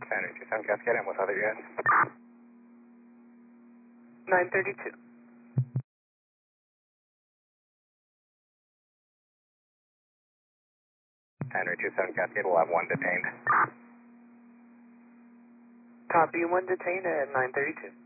Henry 27 Cascade, and with other units. 932. Henry 27 Cascade, we'll have one detained. Copy, one detained at 932.